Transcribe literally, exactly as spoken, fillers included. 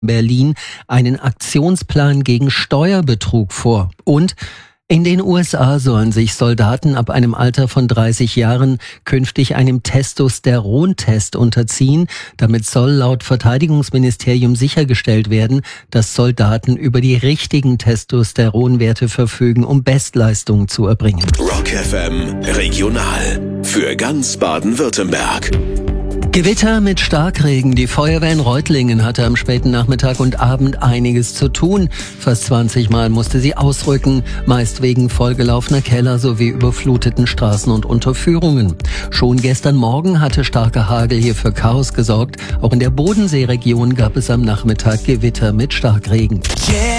Berlin einen Aktionsplan gegen Steuerbetrug vor. Und in den U S A sollen sich Soldaten ab einem Alter von dreißig Jahren künftig einem Testosterontest unterziehen. Damit soll laut Verteidigungsministerium sichergestellt werden, dass Soldaten über die richtigen Testosteronwerte verfügen, um Bestleistungen zu erbringen. Rock F M Regional für ganz Baden-Württemberg. Gewitter mit Starkregen. Die Feuerwehr in Reutlingen hatte am späten Nachmittag und Abend einiges zu tun. Fast zwanzig Mal musste sie ausrücken, meist wegen vollgelaufener Keller sowie überfluteten Straßen und Unterführungen. Schon gestern Morgen hatte starker Hagel hier für Chaos gesorgt. Auch in der Bodenseeregion gab es am Nachmittag Gewitter mit Starkregen. Yeah.